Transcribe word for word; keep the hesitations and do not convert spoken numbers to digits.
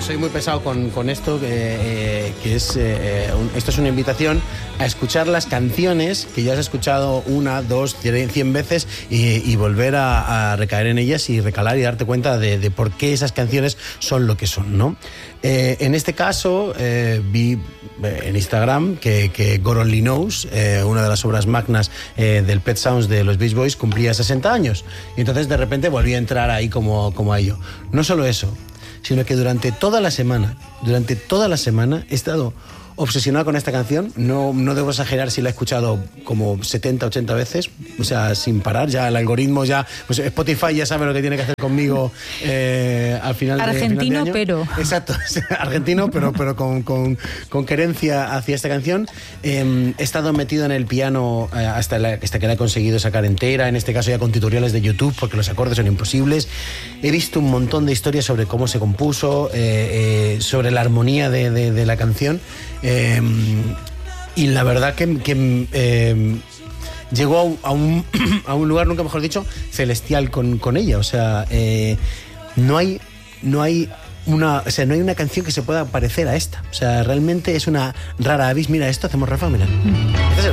soy muy pesado con, con esto, que, eh, que es eh, un, esto es una invitación a escuchar las canciones que ya has escuchado una, dos, cien veces y, y volver a, a recaer en ellas y recalar y darte cuenta de, de por qué esas canciones son lo que son, ¿no? Eh, en este caso eh, vi en Instagram que, que God Only Knows, eh, una de las obras magnas eh, del Pet Sounds de los Beach Boys, cumplía sesenta años y entonces de repente volví a entrar ahí como, como a ello. No solo eso, sino que durante toda la semana, durante toda la semana he estado obsesionado con esta canción. No, no debo exagerar si la he escuchado como setenta, ochenta veces, o sea, sin parar. Ya el algoritmo, ya, pues Spotify ya sabe lo que tiene que hacer conmigo eh, al final de, argentino, final de año. pero... Exacto, argentino, pero, pero con, con, con querencia hacia esta canción. Eh, he estado metido en el piano eh, hasta, la, hasta que la he conseguido sacar entera, en este caso ya con tutoriales de YouTube, porque los acordes son imposibles. He visto un montón de historias sobre cómo se compuso, eh, eh, sobre la armonía de, de, de la canción. Eh, y la verdad que, que eh, llegó a un, a un lugar, nunca mejor dicho, celestial con, con ella. O sea, eh, no hay no hay una, o sea, no hay una canción que se pueda parecer a esta. O sea, realmente es una rara avis. Mira esto, hacemos Rafa, mira.